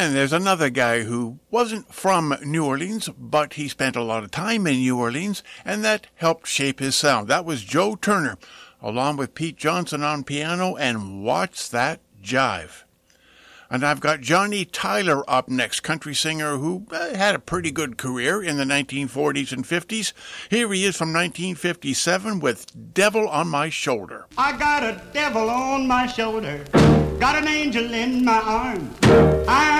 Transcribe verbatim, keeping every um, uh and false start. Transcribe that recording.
then there's another guy who wasn't from New Orleans, but he spent a lot of time in New Orleans, and that helped shape his sound. That was Joe Turner, along with Pete Johnson on piano, and watch that jive. And I've got Johnny Tyler up next, country singer who uh, had a pretty good career in the nineteen forties and fifties. Here he is from nineteen fifty-seven with Devil on My Shoulder. I got a devil on my shoulder, got an angel in my arm. I'm